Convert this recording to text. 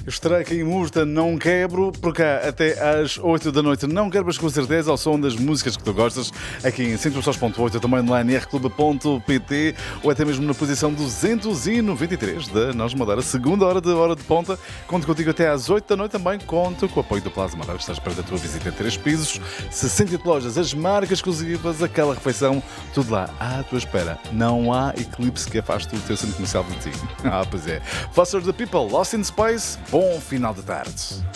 Estará aqui em Murta, não quebro, por cá até às 8 da noite. Não quebras com certeza ao som das músicas que tu gostas, aqui em 106.8, também online em rclub.pt ou até mesmo na posição 293 da Nós Madeira, segunda hora de ponta. Conto contigo até às 8 da noite, também conto com o apoio do Plaza Madeira, que estás perto da tua visita em 3 pisos, 68 lojas, as marcas exclusivas, aquela refeição, tudo lá à tua espera. Não há eclipse que afaste o teu centro comercial de ti. Pois é. Foster the People, Lost in Space, bom final de tarde.